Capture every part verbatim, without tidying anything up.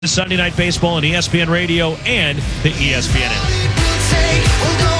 Sunday Night Baseball on E S P N Radio and the E S P N app.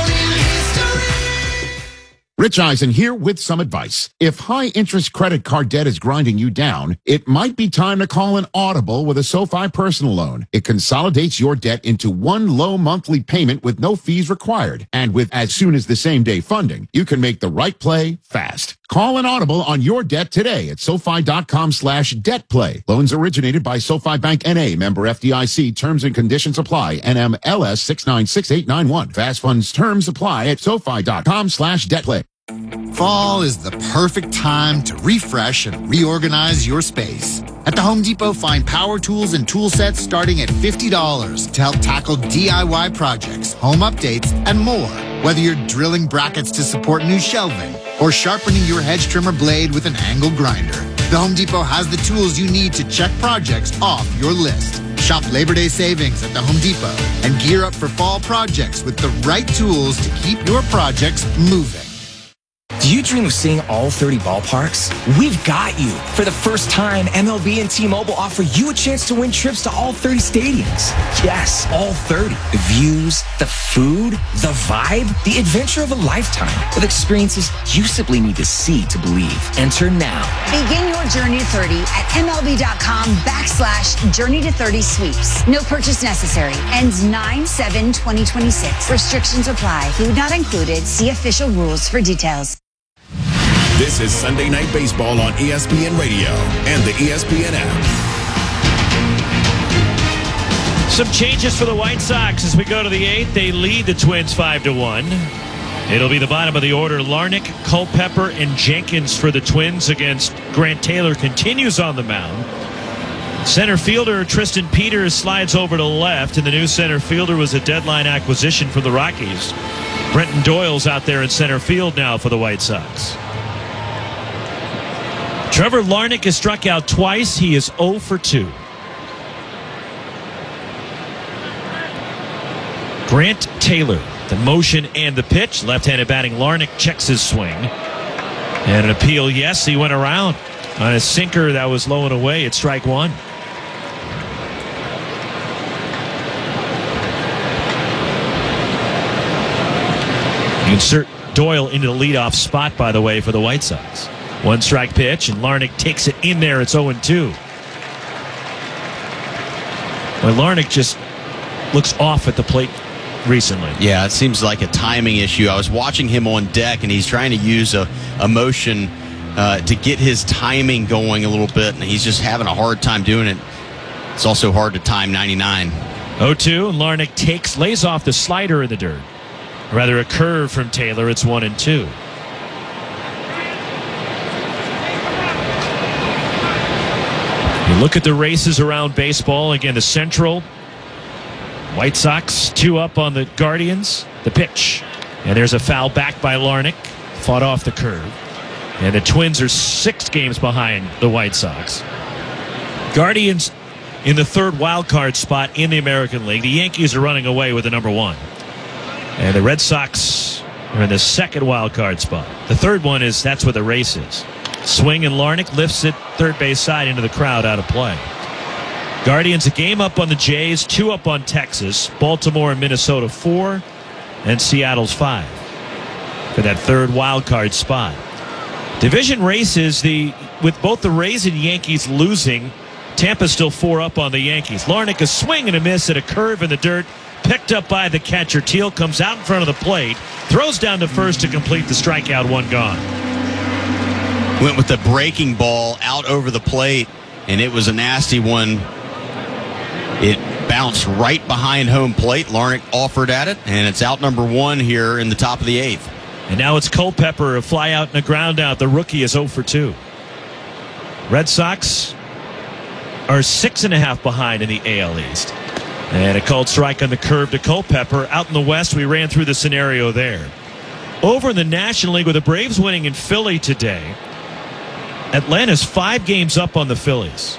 Rich Eisen here with some advice. If high-interest credit card debt is grinding you down, it might be time to call an Audible with a SoFi personal loan. It consolidates your debt into one low monthly payment with no fees required. And with as soon as the same day funding, you can make the right play fast. Call an Audible on your debt today at SoFi.com slash debt play. Loans originated by SoFi Bank N A, member F D I C. Terms and conditions apply. N M L S six nine six eight nine one. Fast funds terms apply at SoFi.com slash debt play. Fall is the perfect time to refresh and reorganize your space. At the Home Depot, find power tools and tool sets starting at fifty dollars to help tackle D I Y projects, home updates, and more. Whether you're drilling brackets to support new shelving or sharpening your hedge trimmer blade with an angle grinder, the Home Depot has the tools you need to check projects off your list. Shop Labor Day savings at the Home Depot and gear up for fall projects with the right tools to keep your projects moving. Do you dream of seeing all thirty ballparks? We've got you. For the first time, M L B and T-Mobile offer you a chance to win trips to all thirty stadiums. Yes, all thirty. The views, the food, the vibe, the adventure of a lifetime with experiences you simply need to see to believe. Enter now. Begin your journey to thirty at MLB.com backslash journey to thirty sweeps. No purchase necessary. Ends nine seven twenty twenty-six. Restrictions apply. Food not included. See official rules for details. This is Sunday Night Baseball on E S P N Radio and the E S P N app. Some changes for the White Sox as we go to the eighth. They lead the Twins five to one. It'll be the bottom of the order. Larnach, Culpepper, and Jenkins for the Twins against Grant Taylor continues on the mound. Center fielder Tristan Peters slides over to left, and the new center fielder was a deadline acquisition for the Rockies. Brenton Doyle's out there in center field now for the White Sox. Trevor Larnach has struck out twice. He is oh for two. Grant Taylor, the motion and the pitch. Left-handed batting Larnach checks his swing. And an appeal, yes, he went around on a sinker that was low and away at strike one. Insert Doyle into the leadoff spot, by the way, for the White Sox. One strike pitch, and Larnach takes it in there. It's oh and two. Well, Larnach just looks off at the plate recently. Yeah, it seems like a timing issue. I was watching him on deck, and he's trying to use a, a motion uh, to get his timing going a little bit, and he's just having a hard time doing it. It's also hard to time ninety-nine. oh two, and Larnach takes, lays off the slider in the dirt. Rather a curve from Taylor. It's one and two. You look at the races around baseball. Again, the Central. White Sox, two up on the Guardians. The pitch. And there's a foul back by Larnach. Fought off the curve. And the Twins are six games behind the White Sox. Guardians in the third wild card spot in the American League. The Yankees are running away with the number one. And the Red Sox are in the second wild card spot. The third one is, that's where the race is. Swing, and Larnach lifts it third base side into the crowd, out of play. Guardians a game up on the Jays, two up on Texas. Baltimore and Minnesota four, and Seattle's five for that third wild card spot. Division races, the with both the Rays and Yankees losing, Tampa's still four up on the Yankees. Larnach a swing and a miss at a curve in the dirt. Picked up by the catcher. Teal comes out in front of the plate, throws down to first to complete the strikeout, one gone. Went with the breaking ball out over the plate, and it was a nasty one. It bounced right behind home plate. Larnach offered at it, and it's out number one here in the top of the eighth. And now it's Culpepper, a fly out and a ground out. The rookie is oh for two. Red Sox are six and a half behind in the A L East. And a called strike on the curve to Culpepper. Out in the West, we ran through the scenario there. Over in the National League, with the Braves winning in Philly today, Atlanta's five games up on the Phillies.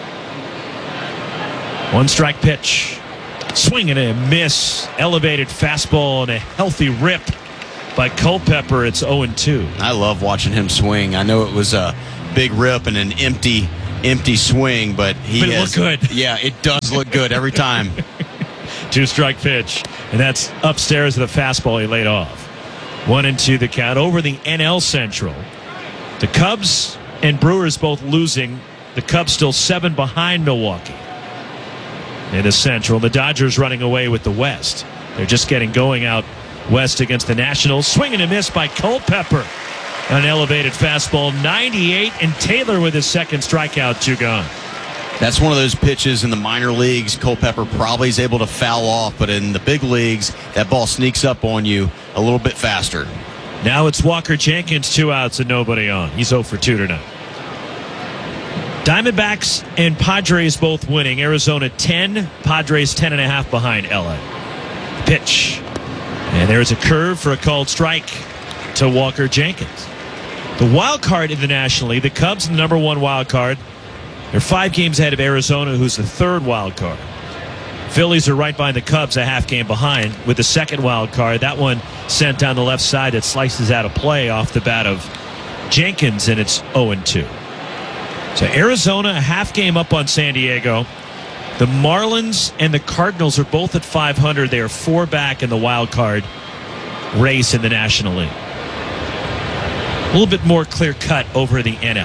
One strike pitch. Swing and a miss. Elevated fastball and a healthy rip by Culpepper. It's oh and two. I love watching him swing. I know it was a big rip and an empty empty swing, but he But it has, looked good. Yeah, it does look good every time. Two-strike pitch, and that's upstairs to the fastball he laid off. One and two the count. Over the N L Central, the Cubs and Brewers both losing. The Cubs still seven behind Milwaukee in the Central. The Dodgers running away with the West. They're just getting going out west against the Nationals. Swing and a miss by Culpepper. An elevated fastball, ninety-eight, and Taylor with his second strikeout, two gone. That's one of those pitches in the minor leagues Culpepper probably is able to foul off, but in the big leagues, that ball sneaks up on you a little bit faster. Now it's Walker Jenkins, two outs and nobody on. He's oh for two tonight. Diamondbacks and Padres both winning. Arizona ten, Padres ten and a half behind L A. Pitch. And there's a curve for a called strike to Walker Jenkins. The wild card in the National League, the Cubs, the number one wild card. They're five games ahead of Arizona, who's the third wild card. Phillies are right behind the Cubs, a half game behind, with the second wild card. That one sent down the left side that slices out a play off the bat of Jenkins, and it's oh and two. So Arizona, a half game up on San Diego. The Marlins and the Cardinals are both at five hundred. They are four back in the wild card race in the National League. A little bit more clear cut over the N L.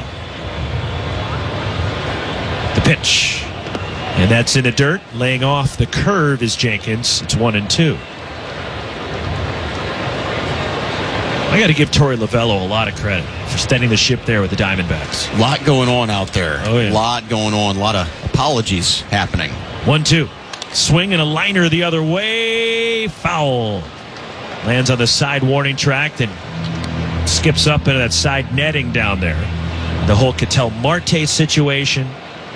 The pitch. And that's in the dirt. Laying off the curve is Jenkins. It's one and two. I got to give Torey Lovello a lot of credit for steadying the ship there with the Diamondbacks. A lot going on out there. Oh, yeah. A lot going on. A lot of apologies happening. one two. Swing and a liner the other way. Foul. Lands on the side warning track, then skips up into that side netting down there. The whole Ketel Marte situation.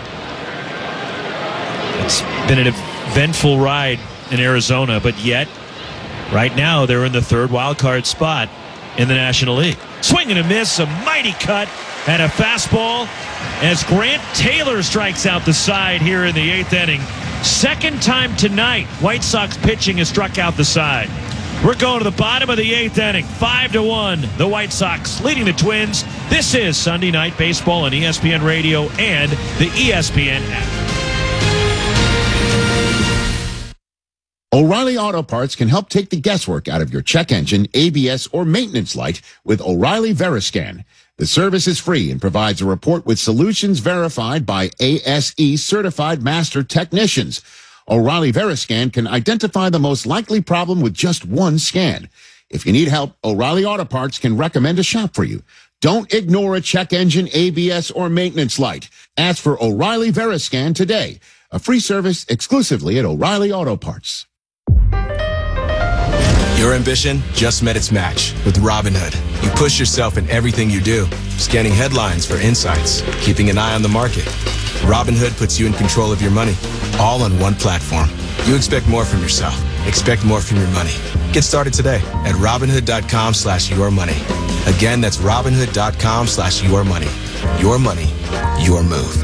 It's been an eventful ride in Arizona, but yet, right now, they're in the third wild card spot in the National League. Swing and a miss, a mighty cut, and a fastball as Grant Taylor strikes out the side here in the eighth inning. Second time tonight, White Sox pitching has struck out the side. We're going to the bottom of the eighth inning. Five to one, the White Sox leading the Twins. This is Sunday Night Baseball on E S P N Radio and the E S P N app. O'Reilly Auto Parts can help take the guesswork out of your check engine, A B S, or maintenance light with O'Reilly Veriscan. The service is free and provides a report with solutions verified by A S E certified master technicians. O'Reilly Veriscan can identify the most likely problem with just one scan. If you need help, O'Reilly Auto Parts can recommend a shop for you. Don't ignore a check engine, A B S, or maintenance light. Ask for O'Reilly Veriscan today. A free service exclusively at O'Reilly Auto Parts. Your ambition just met its match with Robinhood. You push yourself in everything you do, scanning headlines for insights, keeping an eye on the market. Robinhood puts you in control of your money, all on one platform. You expect more from yourself. Expect more from your money. Get started today at Robinhood.com slash your money. Again, that's Robinhood.com slash your money. Your money, your move.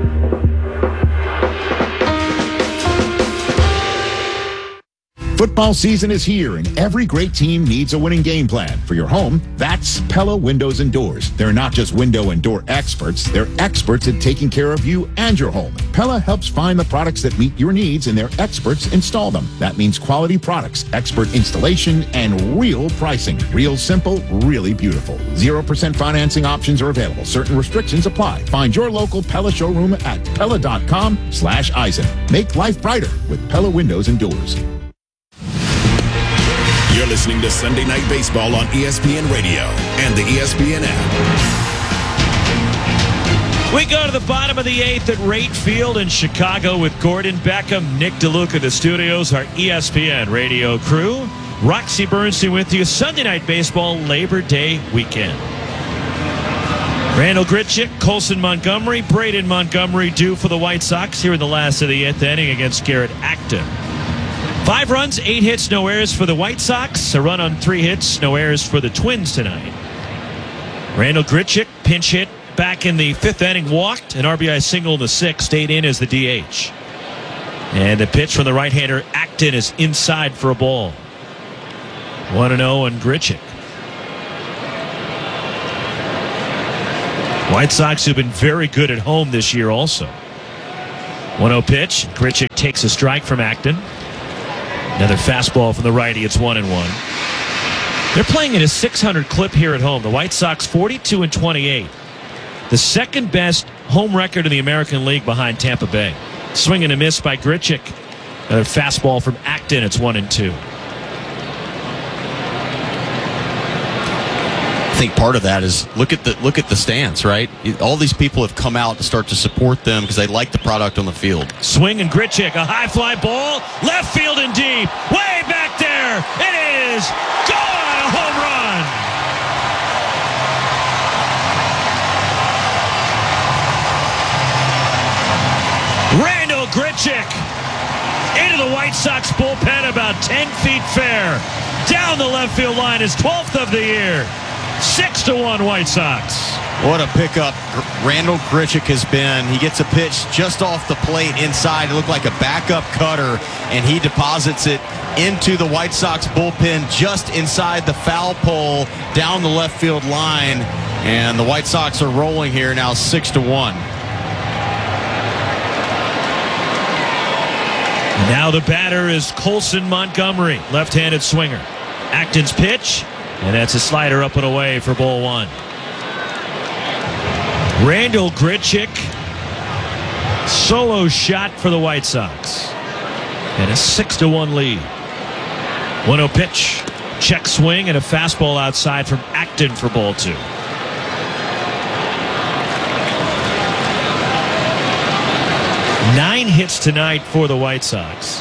Football season is here, and every great team needs a winning game plan. For your home, that's Pella Windows and Doors. They're not just window and door experts, they're experts at taking care of you and your home. Pella helps find the products that meet your needs, and their experts install them. That means quality products, expert installation, and real pricing. Real simple, really beautiful. zero percent financing options are available. Certain restrictions apply. Find your local Pella showroom at Pella.com slash Eisen. Make life brighter with Pella Windows and Doors. You're listening to Sunday Night Baseball on E S P N Radio and the E S P N app. We go to the bottom of the eighth at Rate Field in Chicago with Gordon Beckham, Nick DeLuca, the studios, our E S P N radio crew. Roxy Bernstein with you. Sunday Night Baseball, Labor Day weekend. Randall Grichuk, Colson Montgomery, Braden Montgomery due for the White Sox here in the last of the eighth inning against Garrett Acton. Five runs, eight hits, no errors for the White Sox. A run on three hits, no errors for the Twins tonight. Randall Grichuk, pinch hit back in the fifth inning, walked. An R B I single in the sixth, stayed in as the D H. And the pitch from the right-hander, Acton, is inside for a ball. one and oh on Grichuk. White Sox who've been very good at home this year also. one oh pitch. Grichuk takes a strike from Acton. Another fastball from the righty. It's one and one. They're playing at a six hundred clip here at home. The White Sox forty-two and twenty-eight. The second best home record in the American League behind Tampa Bay. Swing and a miss by Grichuk. Another fastball from Acton. It's one and two. I think part of that is look at the look at the stance, right? All these people have come out to start to support them because they like the product on the field. Swing and Grichuk, a high fly ball, left field and deep, way back there. It is gone, a home run. Randall Grichuk into the White Sox bullpen about ten feet fair. Down the left field line, his twelfth of the year. Six to one White Sox. What a pickup Randall Grichuk has been. He gets a pitch just off the plate inside. It looked like a backup cutter, and he deposits it into the White Sox bullpen just inside the foul pole down the left field line. And the White Sox are rolling here now six to one. Now the batter is Colson Montgomery, left-handed swinger. Acton's pitch. And that's a slider up and away for ball one. Randall Grichuk, solo shot for the White Sox. And a six to one lead. one oh pitch. Check swing and a fastball outside from Acton for ball two. Nine hits tonight for the White Sox.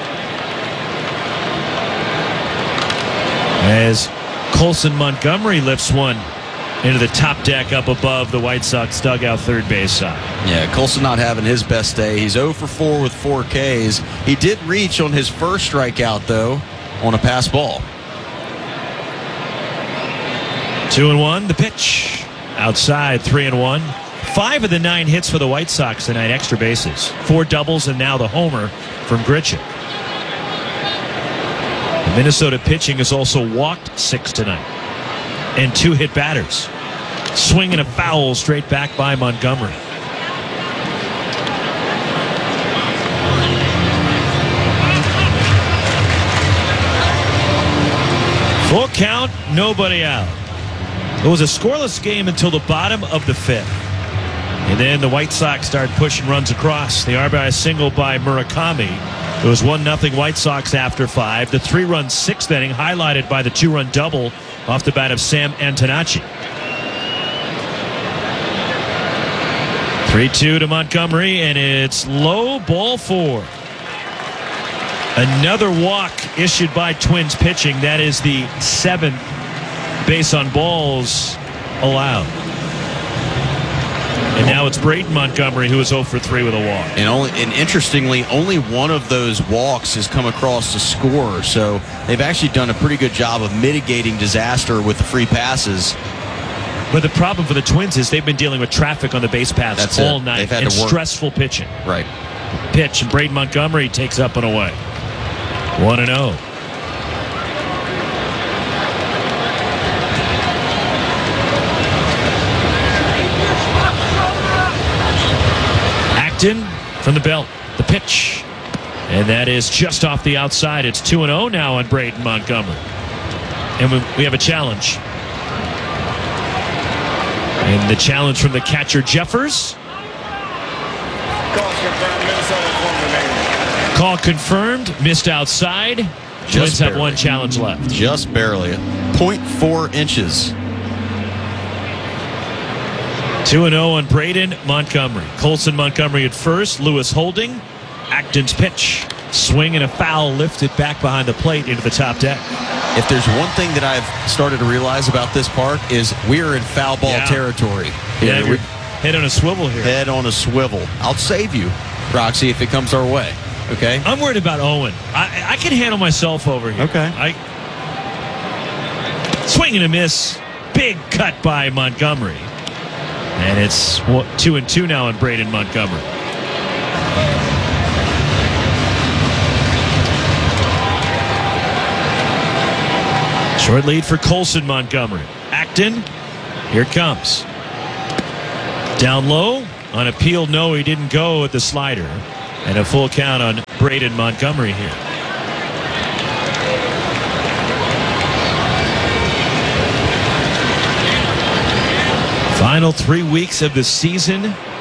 As Colson Montgomery lifts one into the top deck up above the White Sox dugout third base side. Yeah, Colson not having his best day. He's oh for four with four Ks. He did reach on his first strikeout, though, on a pass ball. Two and one, the pitch. Outside, three and one. Five of the nine hits for the White Sox tonight, extra bases. Four doubles and now the homer from Grichuk. Minnesota pitching has also walked six tonight. And two hit batters. Swing and a foul straight back by Montgomery. Full count, nobody out. It was a scoreless game until the bottom of the fifth. And then the White Sox started pushing runs across. The R B I single by Murakami. It was one nothing White Sox after five. The three-run sixth inning highlighted by the two-run double off the bat of Sam Antonacci. three two to Montgomery, and it's low, ball four. Another walk issued by Twins pitching. That is the seventh base on balls allowed. And now it's Braden Montgomery who is oh for three with a walk. And only, and interestingly, only one of those walks has come across the scorer. So they've actually done a pretty good job of mitigating disaster with the free passes. But the problem for the Twins is they've been dealing with traffic on the base paths That's all it. night. They've had and to work. Stressful pitching. Right. Pitch, and Braden Montgomery takes up and away. one and oh. Acton from the belt. The pitch. And that is just off the outside. It's two and oh now on Braden Montgomery. And we, we have a challenge. And the challenge from the catcher, Jeffers. Call confirmed. Missed outside. Twins have one challenge left. Just barely. zero point four inches. two and oh on Braden Montgomery. Colson Montgomery at first. Lewis holding. Acton's pitch. Swing and a foul lifted back behind the plate into the top deck. If there's one thing that I've started to realize about this park is we're in foul ball Yeah. territory. Yeah, Yeah, you're head on a swivel here. head on a swivel. I'll save you, Roxy, if it comes our way. Okay? I'm worried about Owen. I, I can handle myself over here. Okay. I swing and a miss. Big cut by Montgomery. And it's what, two and two now on Braden Montgomery. Short lead for Colson Montgomery. Acton, here it comes. Down low, on appeal, no, he didn't go at the slider. And a full count on Braden Montgomery here. Final three weeks of the season.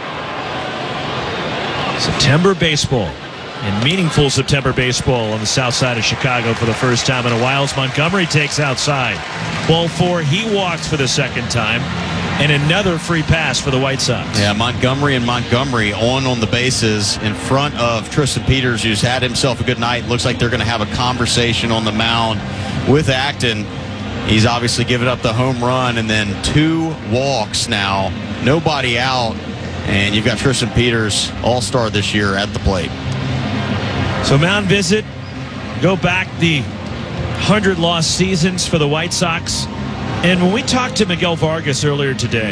September baseball. And meaningful September baseball on the south side of Chicago for the first time in a while. As Montgomery takes outside. Ball four, he walks for the second time. And another free pass for the White Sox. Yeah, Montgomery and Montgomery on on the bases in front of Tristan Peters, who's had himself a good night. Looks like they're going to have a conversation on the mound with Acton. He's obviously given up the home run, and then two walks now. Nobody out, and you've got Tristan Peters, all-star this year, at the plate. So mound visit, go back the one hundred lost seasons for the White Sox. And when we talked to Miguel Vargas earlier today,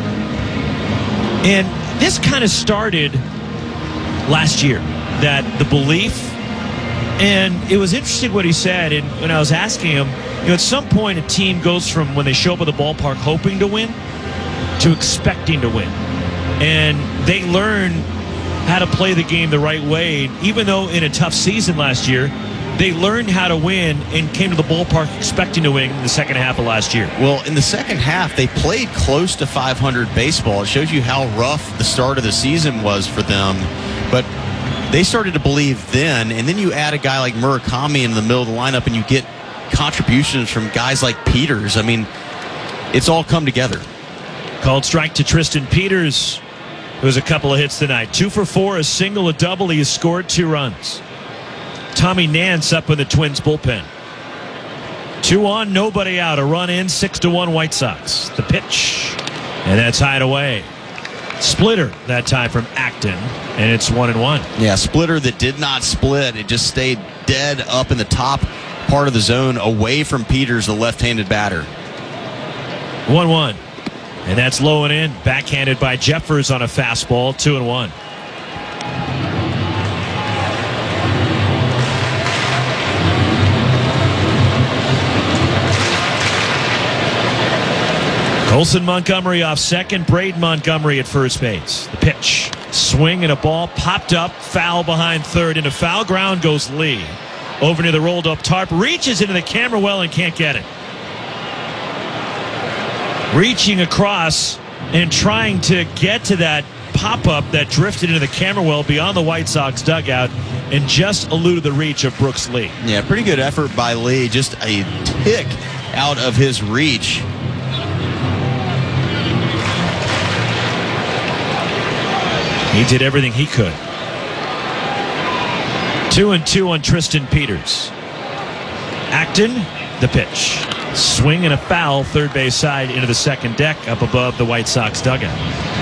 and this kind of started last year, that the belief, and it was interesting what he said. And when I was asking him, you know, at some point a team goes from when they show up at the ballpark hoping to win to expecting to win. And they learn how to play the game the right way. Even though in a tough season last year, they learned how to win and came to the ballpark expecting to win in the second half of last year. Well, in the second half, they played close to five hundred baseball. It shows you how rough the start of the season was for them. But they started to believe then, and then you add a guy like Murakami in the middle of the lineup, and you get contributions from guys like Peters. I mean, it's all come together. Called strike to Tristan Peters, who has a couple of hits tonight. Two for four, a single, a double. He has scored two runs. Tommy Nance up in the Twins bullpen. Two on, nobody out. A run in, six to one White Sox. The pitch, and that's high and away. Splitter that time from Acton, and it's one and one. Yeah, splitter that did not split. It just stayed dead up in the top part of the zone, away from Peters, the left-handed batter. one one, and that's low and in. Backhanded by Jeffers on a fastball. Two and one. Colson Montgomery off second. Braden Montgomery at first base. The pitch. Swing and a ball popped up. Foul behind third. Into foul ground goes Lee. Over near the rolled up tarp. Reaches into the camera well and can't get it. Reaching across and trying to get to that pop-up that drifted into the camera well beyond the White Sox dugout and just eluded the reach of Brooks Lee. Yeah, pretty good effort by Lee. Just a tick out of his reach. He did everything he could. Two and two on Tristan Peters. Acton, the pitch. Swing and a foul, third base side into the second deck up above the White Sox dugout.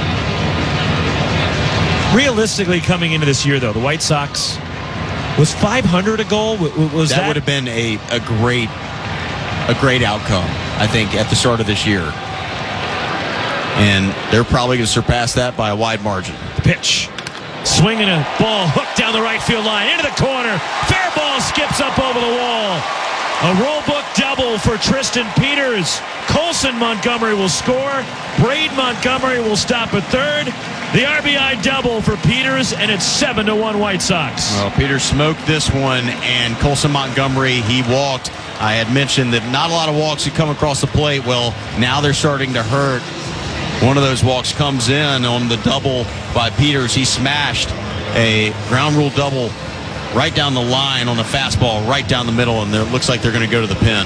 Realistically, coming into this year, though, the White Sox, was five hundred a goal? Was that, that would have been a, a great a great outcome, I think, at the start of this year. And they're probably going to surpass that by a wide margin. The pitch. Swinging a ball hooked down the right field line into the corner. Fair ball skips up over the wall. A roll book double for Tristan Peters. Colson Montgomery will score. Braden Montgomery will stop at third. The R B I double for Peters, and it's seven to one White Sox. Well, Peters smoked this one, and Colson Montgomery, he walked. I had mentioned that not a lot of walks had come across the plate. Well, now they're starting to hurt. One of those walks comes in on the double by Peters. He smashed a ground rule double right down the line on the fastball, right down the middle, and it looks like they're going to go to the pin.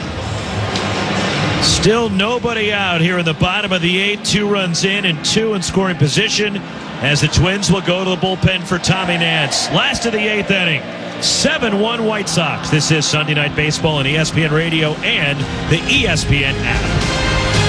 Still nobody out here in the bottom of the eighth. Two runs in and two in scoring position as the Twins will go to the bullpen for Tommy Nance. Last of the eighth inning. seven one White Sox. This is Sunday Night Baseball on E S P N Radio and the E S P N app.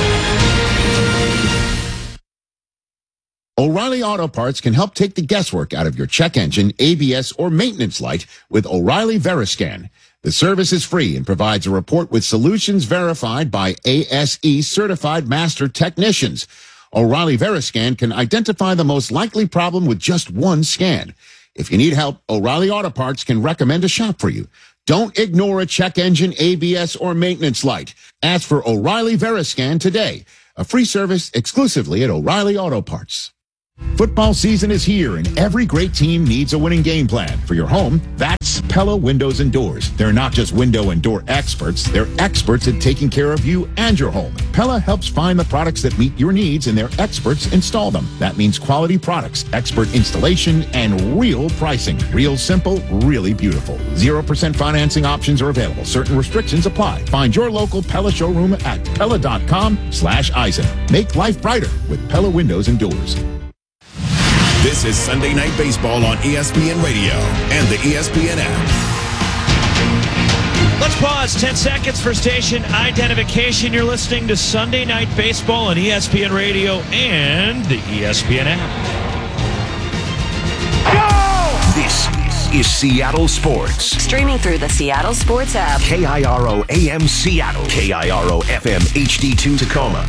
O'Reilly Auto Parts can help take the guesswork out of your check engine, A B S, or maintenance light with O'Reilly Veriscan. The service is free and provides a report with solutions verified by A S E certified master technicians. O'Reilly Veriscan can identify the most likely problem with just one scan. If you need help, O'Reilly Auto Parts can recommend a shop for you. Don't ignore a check engine, A B S, or maintenance light. Ask for O'Reilly Veriscan today. A free service exclusively at O'Reilly Auto Parts. Football season is here, and every great team needs a winning game plan. For your home, that's Pella Windows and Doors. They're not just window and door experts, they're experts at taking care of you and your home. Pella helps find the products that meet your needs, and their experts install them. That means quality products, expert installation, and real pricing. Real simple, really beautiful. zero percent financing options are available. Certain restrictions apply. Find your local Pella showroom at Pella.com slash Eisen. Make life brighter with Pella Windows and Doors. This is Sunday Night Baseball on E S P N Radio and the E S P N app. Let's pause ten seconds for station identification. You're listening to Sunday Night Baseball on E S P N Radio and the E S P N app. Go! This is Seattle Sports. Streaming through the Seattle Sports app. K I R O A M Seattle. K I R O F M H D two Tacoma.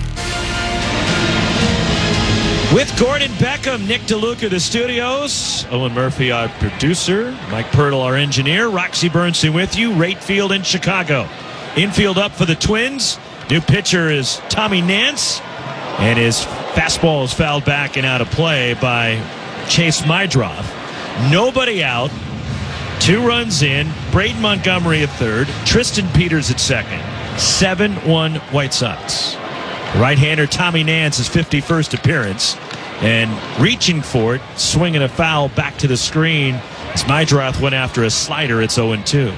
With Gordon Beckham, Nick DeLuca, the studios, Owen Murphy, our producer, Mike Pirtle, our engineer, Roxy Bernstein with you, Rate Field in Chicago. Infield up for the Twins. New pitcher is Tommy Nance, and his fastball is fouled back and out of play by Chase Mydroth. Nobody out. Two runs in. Braden Montgomery at third. Tristan Peters at second. seven one White Sox. Right-hander Tommy Nance, his fifty-first appearance, and reaching for it, swinging a foul back to the screen as Mydroth went after a slider. It's oh and two.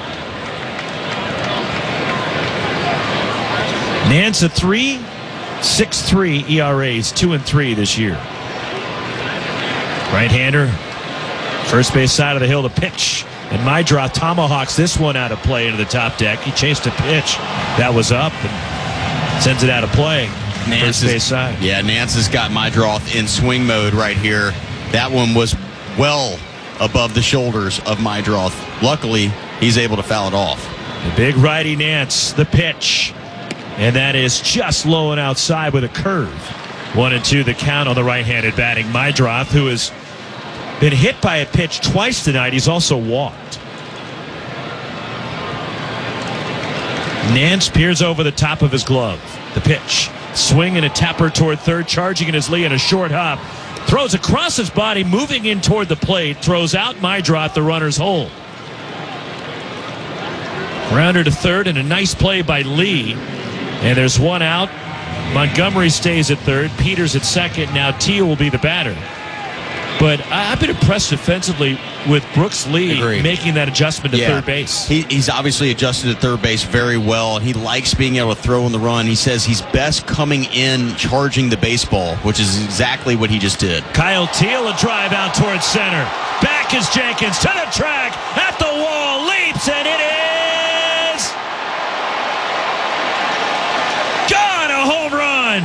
Nance a three point six three E R As, two and three this year. Right-hander, first base side of the hill to pitch. And Mydroth tomahawks this one out of play into the top deck. He chased a pitch that was up and sends it out of play. Nance First base side. Yeah, Nance has got Mydroth in swing mode right here. That one was well above the shoulders of Mydroth. Luckily, he's able to foul it off. The big righty Nance, the pitch. And that is just low and outside with a curve. One and two the count on the right-handed batting Mydroth, who has been hit by a pitch twice tonight. He's also walked. Nance peers over the top of his glove. The pitch. Swing and a tapper toward third. Charging in his Lee in a short hop. Throws across his body, moving in toward the plate. Throws out Mydroth, the runner's hole. Grounder to third and a nice play by Lee. And there's one out. Montgomery stays at third. Peters at second. Now Teal will be the batter. But I've been impressed defensively with Brooks Lee Agreed. making that adjustment to yeah. third base. He, he's obviously adjusted to third base very well. He likes being able to throw in the run. He says he's best coming in charging the baseball, which is exactly what he just did. Kyle Teal, a drive out towards center. Back is Jenkins to the track, at the wall, leaps, and it is gone, a home run.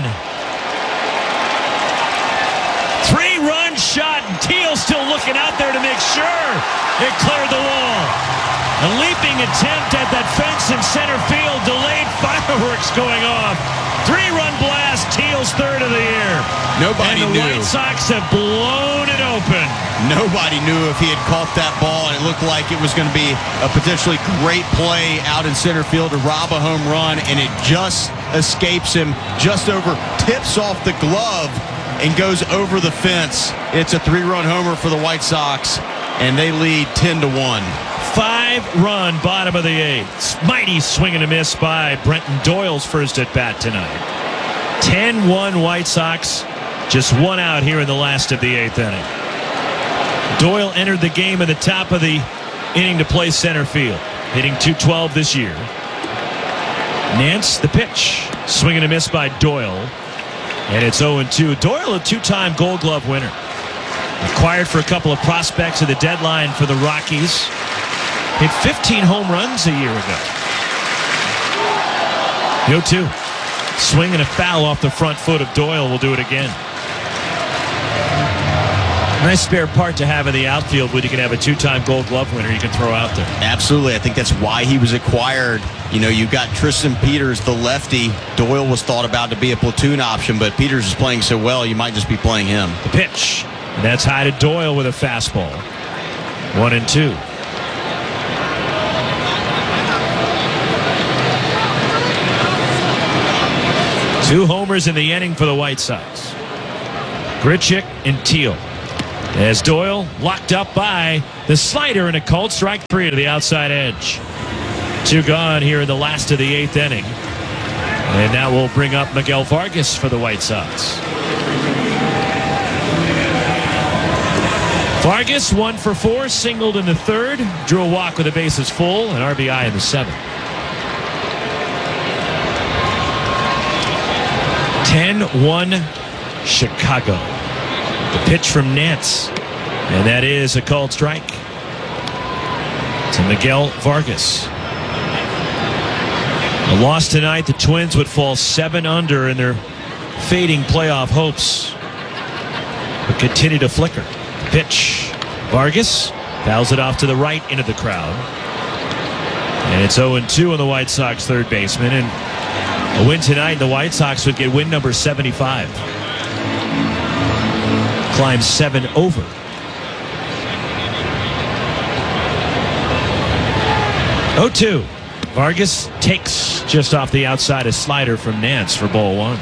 Three-run shot, and Teal still looking out there to make sure it cleared the wall. A leaping attempt at that fence in center field, delayed fireworks going off. Three-run blast, Teal's third of the year. Nobody and the knew. White Sox have blown it open. Nobody knew if he had caught that ball, and it looked like it was going to be a potentially great play out in center field to rob a home run, and it just escapes him, just over, tips off the glove, and goes over the fence. It's a three-run homer for the White Sox, and they lead ten to one. Five-run bottom of the eighth. Mighty swing and a miss by Brenton Doyle's first at-bat tonight. ten one White Sox, just one out here in the last of the eighth inning. Doyle entered the game at the top of the inning to play center field, hitting two twelve this year. Nance, the pitch. Swing and a miss by Doyle. And it's oh and two. Doyle, a two-time Gold Glove winner. Acquired for a couple of prospects at the deadline for the Rockies. Hit fifteen home runs a year ago. The oh two. Swing and a foul off the front foot of Doyle. Will do it again. Nice spare part to have in the outfield when you can have a two-time Gold Glove winner you can throw out there. Absolutely. I think that's why he was acquired. You know, you've got Tristan Peters, the lefty. Doyle was thought about to be a platoon option, but Peters is playing so well, you might just be playing him. The pitch. And that's high to Doyle with a fastball. One and two. Two homers in the inning for the White Sox. Grichuk and Teal. As Doyle locked up by the slider and a called strike three to the outside edge. Two gone here in the last of the eighth inning. And that will bring up Miguel Vargas for the White Sox. Vargas, one for four, singled in the third, drew a walk with the bases full, and R B I in the seventh. ten one Chicago. The pitch from Nance, and that is a called strike to Miguel Vargas. A loss tonight, the Twins would fall seven under in their fading playoff hopes, but continue to flicker. Pitch. Vargas fouls it off to the right into the crowd. And it's oh and two on the White Sox third baseman. And a win tonight, the White Sox would get win number seventy-five. Climb seven over. oh two. Vargas takes just off the outside a slider from Nance for ball one.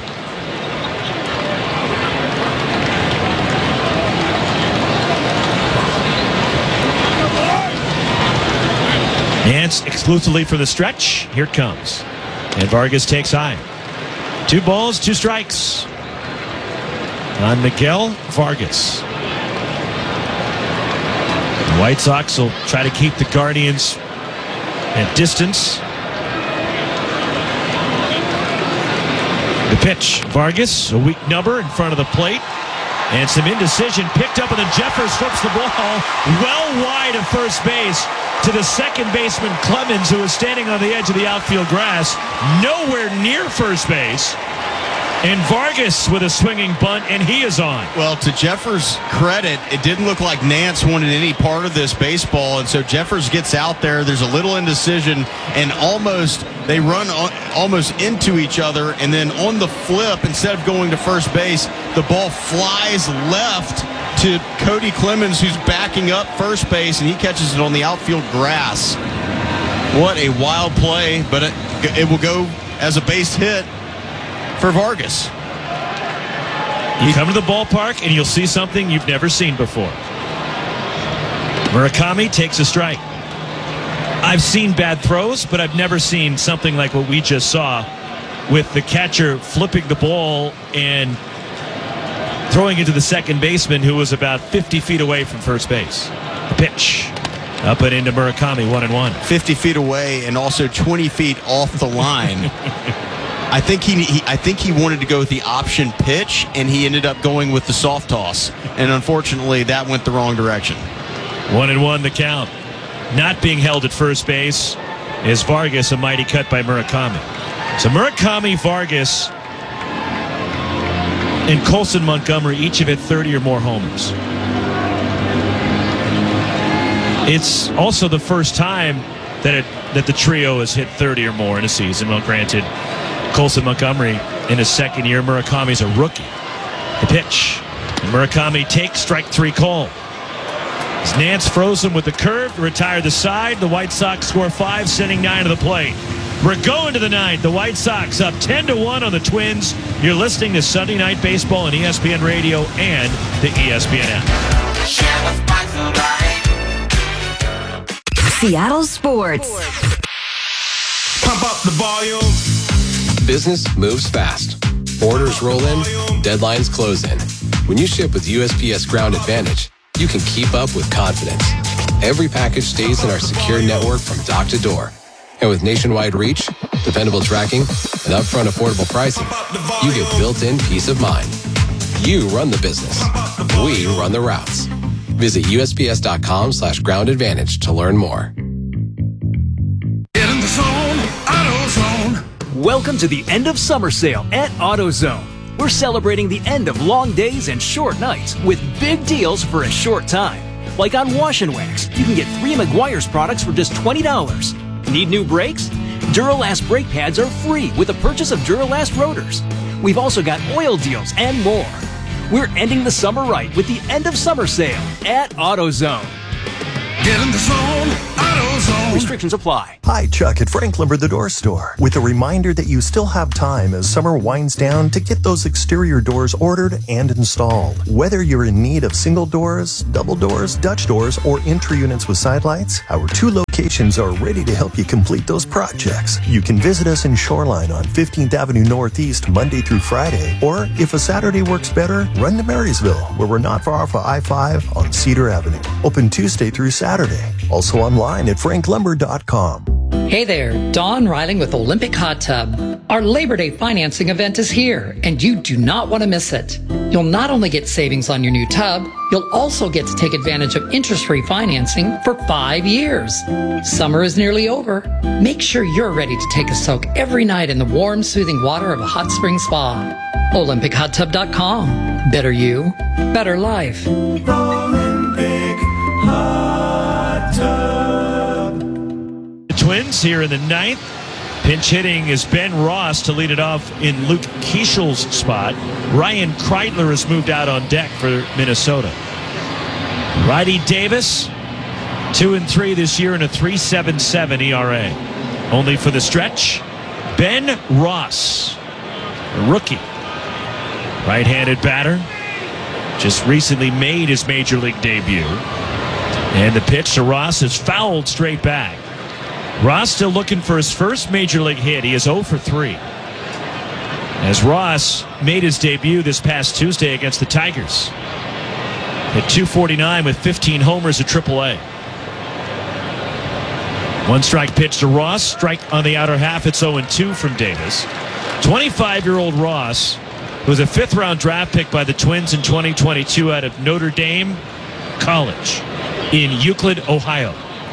Nance exclusively for the stretch. Here it comes. And Vargas takes high. Two balls, two strikes on Miguel Vargas. The White Sox will try to keep the Guardians at distance. The pitch. Vargas, a weak number in front of the plate. And some indecision picked up, and then Jeffers flips the ball well wide of first base to the second baseman Clemens, who is standing on the edge of the outfield grass, nowhere near first base. And Vargas with a swinging bunt, and he is on. Well, to Jeffers' credit, it didn't look like Nance wanted any part of this baseball, and so Jeffers gets out there. There's a little indecision, and almost they run almost into each other, and then on the flip, instead of going to first base, the ball flies left to Cody Clemens, who's backing up first base, and he catches it on the outfield grass. What a wild play, but it, it will go as a base hit for Vargas. You come to the ballpark and you'll see something you've never seen before. Murakami takes a strike. I've seen bad throws, but I've never seen something like what we just saw, with the catcher flipping the ball and throwing it to the second baseman, who was about fifty feet away from first base. The pitch. Up and into Murakami, one and one. fifty feet away and also twenty feet off the line. I think he, he I think he wanted to go with the option pitch, and he ended up going with the soft toss. And unfortunately, that went the wrong direction. One and one the count. Not being held at first base is Vargas, a mighty cut by Murakami. So Murakami, Vargas, and Colson Montgomery each have hit thirty or more homers. It's also the first time that it that the trio has hit thirty or more in a season. Well, granted, Colson Montgomery in his second year. Murakami's a rookie. The pitch. And Murakami takes strike three call. As Nance froze him with the curve to retire the side. The White Sox score five, sending nine to the plate. We're going to the ninth. The White Sox up ten to one on the Twins. You're listening to Sunday Night Baseball on E S P N Radio and the E S P N app. Seattle Sports. Pump up the volume. Business moves fast. Orders roll in, deadlines close in. When you ship with U S P S Ground Advantage, you can keep up with confidence. Every package stays in our secure network from dock to door. And with nationwide reach, dependable tracking, and upfront affordable pricing, you get built-in peace of mind. You run the business. We run the routes. Visit U S P S dot com slash ground advantage to learn more. Get in the zone, AutoZone. Welcome to the end of summer sale at AutoZone. We're celebrating the end of long days and short nights with big deals for a short time. Like on Wash and Wax, you can get three Meguiar's products for just twenty dollars. Need new brakes? Duralast brake pads are free with the purchase of Duralast rotors. We've also got oil deals and more. We're ending the summer right with the end of summer sale at AutoZone. Get in the zone, AutoZone. Restrictions Restrictions apply. Hi, Chuck at Frank Lumber the Door Store, with a reminder that you still have time as summer winds down to get those exterior doors ordered and installed. Whether you're in need of single doors, double doors, Dutch doors, or entry units with side lights, our two locations are ready to help you complete those projects. You can visit us in Shoreline on fifteenth Avenue Northeast Monday through Friday, or if a Saturday works better, run to Marysville, where we're not far off of I five on Cedar Avenue. Open Tuesday through Saturday. Also online at frank lumber dot com. Hey there, Dawn Riling with Olympic Hot Tub. Our Labor Day financing event is here, and you do not want to miss it. You'll not only get savings on your new tub, you'll also get to take advantage of interest-free financing for five years. Summer is nearly over. Make sure you're ready to take a soak every night in the warm, soothing water of a hot spring spa. olympic hot tub dot com. Better you, better life. Olympic Hot Tub. The Twins here in the ninth. Pinch hitting is Ben Ross to lead it off in Luke Kieschel's spot. Ryan Kreidler has moved out on deck for Minnesota. Righty Davis, two and three this year in a three point seven seven E R A. Only for the stretch, Ben Ross, a rookie, right-handed batter, just recently made his major league debut. And the pitch to Ross is fouled straight back. Ross still looking for his first major league hit. He is oh for three. As Ross made his debut this past Tuesday against the Tigers. At two forty-nine with fifteen homers at triple A. One strike pitch to Ross. Strike on the outer half. It's oh and two from Davis. twenty-five-year-old Ross, who was a fifth-round draft pick by the Twins in twenty twenty-two out of Notre Dame College in Euclid, Ohio.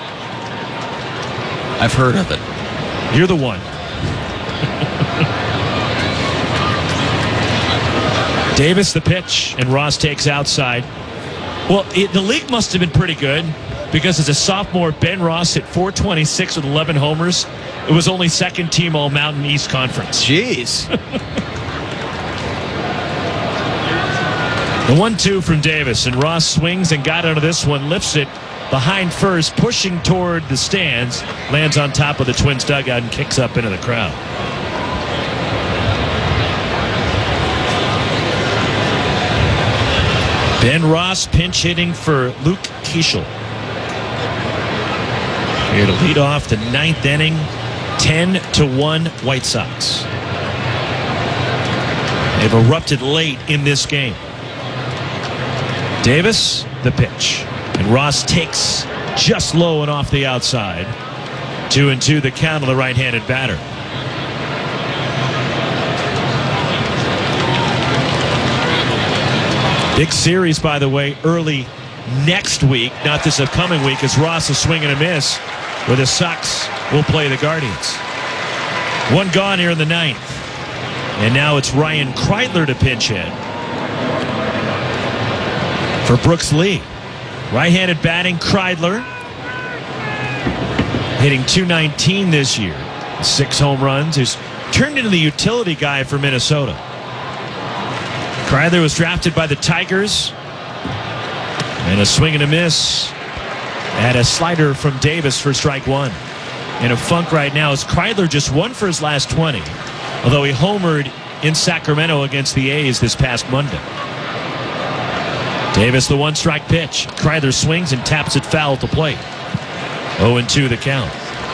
I've heard of it. You're the one. Davis the pitch, and Ross takes outside. Well, it, the league must have been pretty good because as a sophomore, Ben Ross hit four twenty-six with eleven homers. It was only second team All Mountain East Conference. Jeez. The one two from Davis, and Ross swings and got out of this one, lifts it behind first, pushing toward the stands, lands on top of the Twins dugout and kicks up into the crowd. Ben Ross pinch hitting for Luke Kieschel. Here to lead off the ninth inning, ten to one White Sox. They've erupted late in this game. Davis, the pitch. And Ross takes just low and off the outside. Two and two the count of the right-handed batter. Big series, by the way, early next week, not this upcoming week, as Ross is swinging a miss, where the Sox will play the Guardians. One gone here in the ninth. And now it's Ryan Kreidler to pinch hit for Brooks Lee. Right-handed batting, Kreidler, hitting two nineteen this year. Six home runs. He's turned into the utility guy for Minnesota. Kreidler was drafted by the Tigers. And a swing and a miss. And a slider from Davis for strike one. In a funk right now as Kreidler just one for his last twenty. Although he homered in Sacramento against the A's this past Monday. Davis, the one-strike pitch. Kreidler swings and taps it foul at the plate. oh and two the count.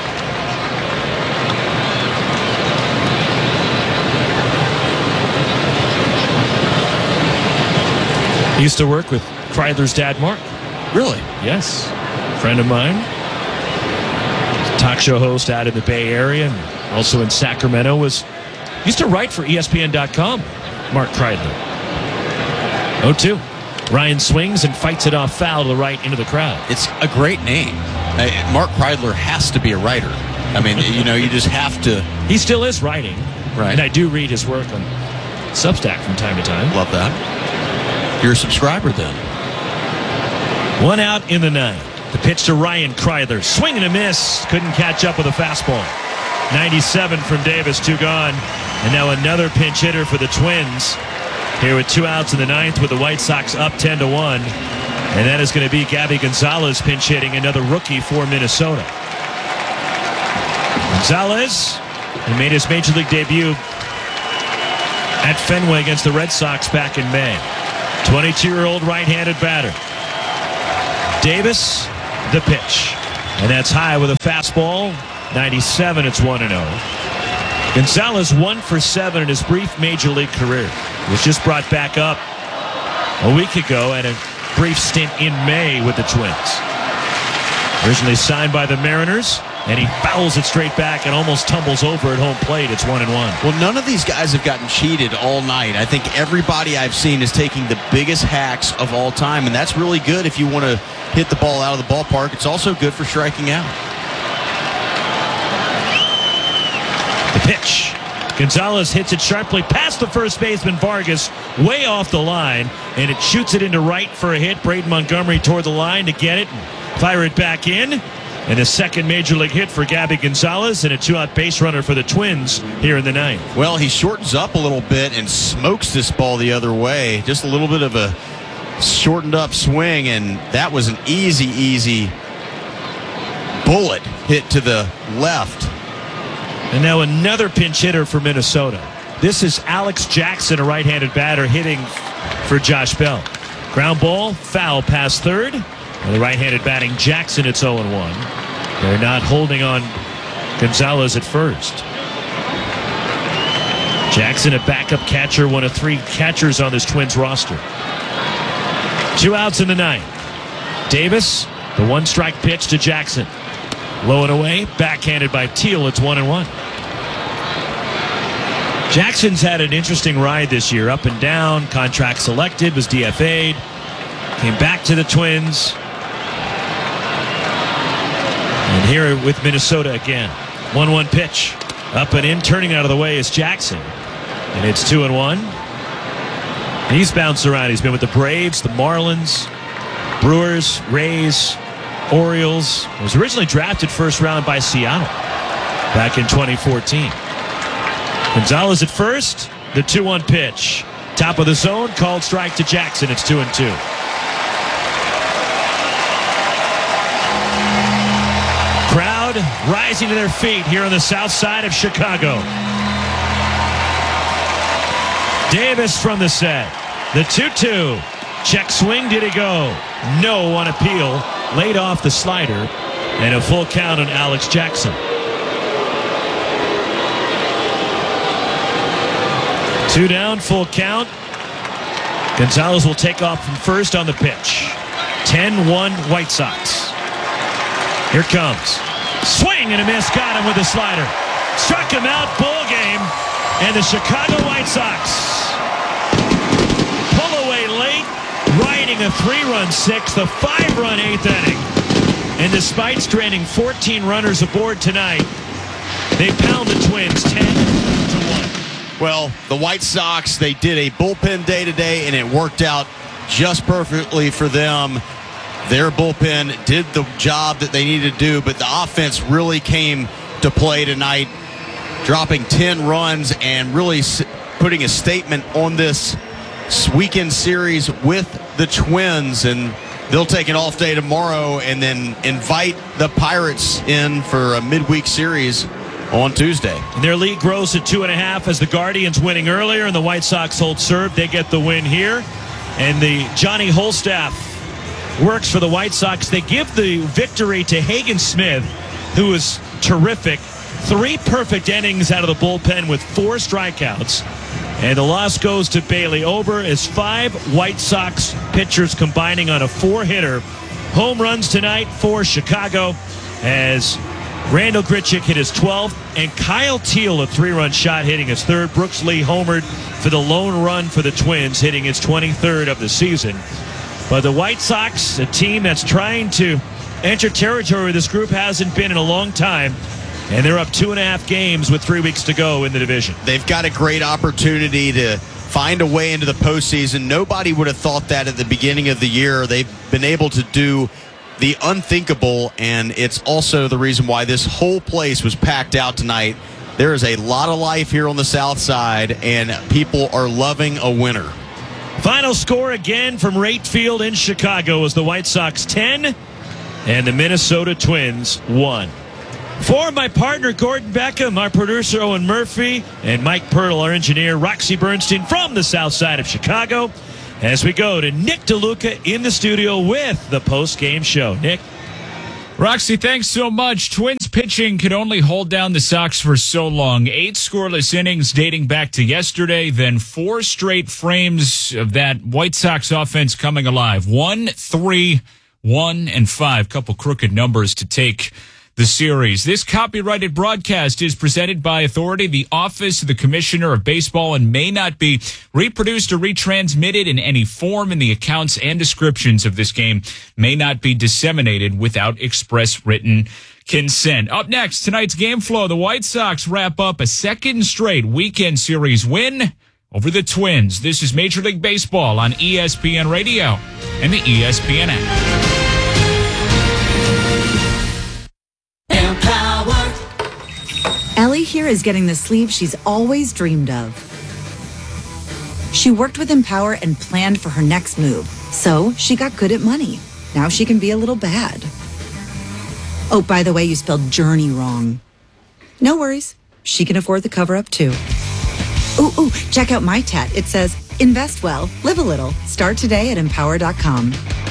He used to work with Kreidler's dad, Mark. Really? Yes. Friend of mine. Talk show host out in the Bay Area and also in Sacramento. Was used to write for E S P N dot com, Mark Kreidler. oh two. Ryan swings and fights it off foul to the right into the crowd. It's a great name. Uh, Mark Kreidler has to be a writer. I mean, you know, you just have to. He still is writing. Right. And I do read his work on Substack from time to time. Love that. You're a subscriber then. One out in the ninth. The pitch to Ryan Kreidler. Swing and a miss. Couldn't catch up with a fastball. ninety-seven from Davis, two gone. And now another pinch hitter for the Twins. Here with two outs in the ninth with the White Sox up ten to one. And that is going to be Gabby Gonzalez pinch hitting, another rookie for Minnesota. Gonzalez, he made his Major League debut at Fenway against the Red Sox back in May. twenty-two-year-old right-handed batter. Davis, the pitch. And that's high with a fastball. ninety-seven, it's one and oh. Gonzalez one for seven in his brief Major League career. He was just brought back up a week ago at a brief stint in May with the Twins. Originally signed by the Mariners, and he fouls it straight back and almost tumbles over at home plate. It's one and one. Well, none of these guys have gotten cheated all night. I think everybody I've seen is taking the biggest hacks of all time, and that's really good if you want to hit the ball out of the ballpark. It's also good for striking out. The pitch. Gonzalez hits it sharply past the first baseman Vargas, way off the line, and it shoots it into right for a hit. Braden Montgomery toward the line to get it and fire it back in. And a second Major League hit for Gabby Gonzalez and a two-out base runner for the Twins here in the ninth. Well, he shortens up a little bit and smokes this ball the other way. Just a little bit of a shortened up swing, and that was an easy, easy bullet hit to the left. And now another pinch hitter for Minnesota. This is Alex Jackson, a right-handed batter, hitting for Josh Bell. Ground ball, foul past third. And the right-handed batting Jackson, it's oh and one. They're not holding on Gonzalez at first. Jackson, a backup catcher, one of three catchers on this Twins roster. Two outs in the ninth. Davis, the one-strike pitch to Jackson. Low and away, backhanded by Teal. It's one and one. Jackson's had an interesting ride this year, up and down. Contract selected, was D F A'd, came back to the Twins. And here with Minnesota again. one one pitch. Up and in, turning out of the way is Jackson. And it's two and one. He's bounced around. He's been with the Braves, the Marlins, Brewers, Rays, Orioles. He was originally drafted first round by Seattle back in twenty fourteen. Gonzalez at first. The two one pitch. Top of the zone. Called strike to Jackson. It's two and two. Crowd rising to their feet here on the south side of Chicago. Davis from the set. The two two. Check swing. Did he go? No on appeal. Laid off the slider. And a full count on Alex Jackson. Two down, full count. Gonzalez will take off from first on the pitch. ten one White Sox. Here comes. Swing and a miss. Got him with a slider. Struck him out. Ball game. And the Chicago White Sox pull away late, riding a three-run sixth, a five-run eighth inning. And despite straining fourteen runners aboard tonight, they pound the Twins ten to one. Well, the White Sox, they did a bullpen day today, and it worked out just perfectly for them. Their bullpen did the job that they needed to do, but the offense really came to play tonight, dropping ten runs and really putting a statement on this weekend series with the Twins. And they'll take an off day tomorrow and then invite the Pirates in for a midweek series on Tuesday. And their lead grows to two and a half as the Guardians winning earlier and the White Sox hold serve. They get the win here. And the Johnny Holstaff works for the White Sox. They give the victory to Hagen Smith, who was terrific. Three perfect innings out of the bullpen with four strikeouts. And the loss goes to Bailey Ober as five White Sox pitchers combining on a four-hitter. Home runs tonight for Chicago as Randall Grichuk hit his twelfth, and Kyle Teal, a three-run shot, hitting his third. Brooks Lee homered for the lone run for the Twins, hitting his twenty-third of the season. But the White Sox, a team that's trying to enter territory where this group hasn't been in a long time, and they're up two and a half games with three weeks to go in the division. They've got a great opportunity to find a way into the postseason. Nobody would have thought that at the beginning of the year. They've been able to do the unthinkable, and it's also the reason why this whole place was packed out tonight. There is a lot of life here on the south side, and people are loving a winner. Final score again from Rate Field in Chicago was the White Sox ten and the Minnesota Twins one. For my partner, Gordon Beckham, our producer, Owen Murphy, and Mike Pearl, our engineer, Roxy Bernstein from the south side of Chicago, as we go to Nick DeLuca in the studio with the post-game show. Nick? Roxy, thanks so much. Twins pitching could only hold down the Sox for so long. Eight scoreless innings dating back to yesterday, then four straight frames of that White Sox offense coming alive. One, three, one, and five. Couple crooked numbers to take the series. This copyrighted broadcast is presented by authority, the Office of the Commissioner of Baseball, and may not be reproduced or retransmitted in any form, and the accounts and descriptions of this game may not be disseminated without express written consent. Up next, tonight's game flow, the White Sox wrap up a second straight weekend series win over the Twins. This is Major League Baseball on E S P N Radio and the E S P N app. Ellie here is getting the sleeve she's always dreamed of. She worked with Empower and planned for her next move, so she got good at money. Now she can be a little bad. Oh, by the way, you spelled journey wrong. No worries. She can afford the cover-up, too. Ooh, ooh, check out my tat. It says, invest well, live a little. Start today at empower dot com.